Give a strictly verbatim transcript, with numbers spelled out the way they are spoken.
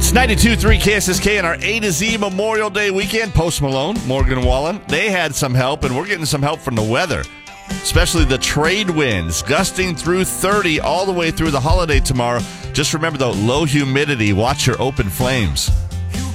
It's ninety-two point three K S S K and our A to Z Memorial Day weekend. Post Malone, Morgan Wallen, they had some help, and we're getting some help from the weather, especially the trade winds gusting through thirty all the way through the holiday tomorrow. Just remember, though, low humidity. Watch your open flames.